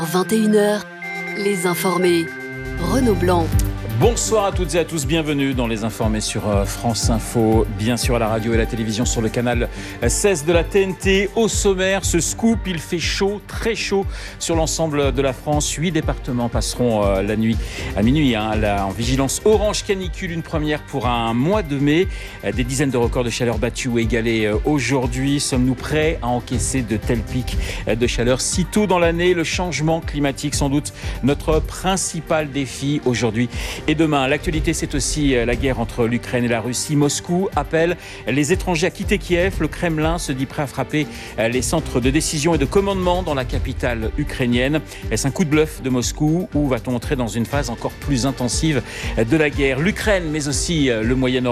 21h, Les Informés. Renaud Blanc. Bonsoir à toutes et à tous, bienvenue dans Les Informés sur France Info, bien sûr à la radio et la télévision sur le canal 16 de la TNT. Au sommaire, ce scoop, il fait chaud, très chaud sur l'ensemble de la France. 8 départements passeront la nuit à minuit en vigilance orange canicule, une première pour un mois de mai. Des dizaines de records de chaleur battus ou égalés aujourd'hui. Sommes-nous prêts à encaisser de tels pics de chaleur si tôt dans l'année? Le changement climatique, sans doute notre principal défi aujourd'hui et demain. L'actualité, c'est aussi la guerre entre l'Ukraine et la Russie. Moscou appelle les étrangers à quitter Kiev. Le Kremlin se dit prêt à frapper les centres de décision et de commandement dans la capitale ukrainienne. Est-ce un coup de bluff de Moscou ou va-t-on entrer dans une phase encore plus intensive de la guerre? L'Ukraine, mais aussi le Moyen-Orient